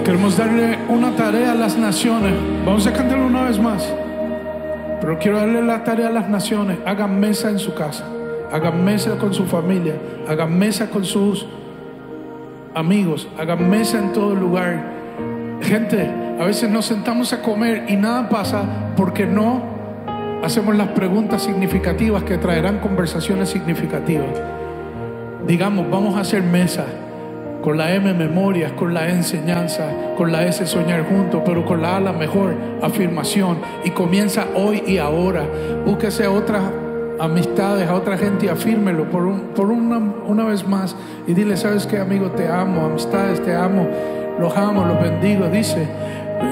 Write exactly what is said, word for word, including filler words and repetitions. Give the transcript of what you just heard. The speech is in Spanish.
Queremos darle una tarea a las naciones. Vamos a cantarlo una vez más. Pero quiero darle la tarea a las naciones. Hagan mesa en su casa. Hagan mesa con su familia. Hagan mesa con sus amigos. Hagan mesa en todo lugar. Gente, a veces nos sentamos a comer y nada pasa porque no hacemos las preguntas significativas que traerán conversaciones significativas. Digamos, vamos a hacer mesa. Con la M, memorias, con la E, enseñanza, con la S, soñar juntos, pero con la A, la mejor, afirmación. Y comienza hoy y ahora. Búsquese a otras amistades, a otra gente y afírmelo por, un, por una, una vez más. Y dile, ¿sabes qué, amigo? Te amo, amistades, te amo, los amo, los bendigo. Dice,